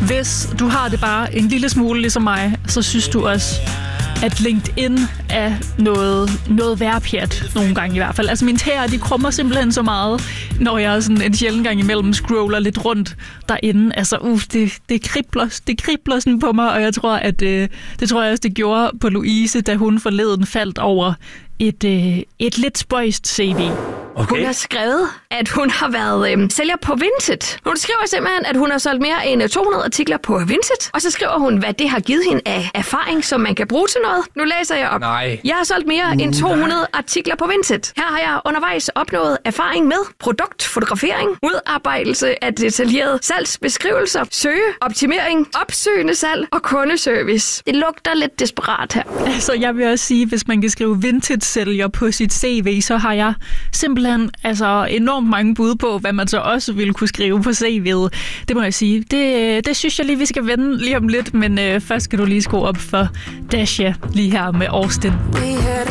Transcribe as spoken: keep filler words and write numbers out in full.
Hvis du har det bare en lille smule ligesom mig, så synes du også, at LinkedIn er noget, noget værpjat, nogle gange i hvert fald. Altså mine tæer, de krummer simpelthen så meget, når jeg sådan en sjældent gang imellem scroller lidt rundt derinde. Altså, uh, det, det kribler, det kribler sådan på mig, og jeg tror, at øh, det tror jeg også, det gjorde på Louise, da hun forleden faldt over et, øh, et lidt spøjst C V. Okay. Hun har skrevet, at hun har været øh, sælger på Vinted. Hun skriver simpelthen, at hun har solgt mere end to hundrede artikler på Vinted. Og så skriver hun, hvad det har givet hende af erfaring, som man kan bruge til noget. Nu læser jeg op. Nej. Jeg har solgt mere end to hundrede artikler på Vinted. Her har jeg undervejs opnået erfaring med produktfotografering, udarbejdelse af detaljerede salgsbeskrivelser, søgeoptimering, opsøgende salg og kundeservice. Det lugter lidt desperat her. Altså, jeg vil også sige, hvis man kan skrive Vinted-sælger på sit C V, så har jeg simpelthen altså enormt mange bud på, hvad man så også ville kunne skrive på C V'et. Det må jeg sige. Det, det synes jeg lige, vi skal vende lige om lidt, men øh, først skal du lige skrue op for Dasha lige her med Austin.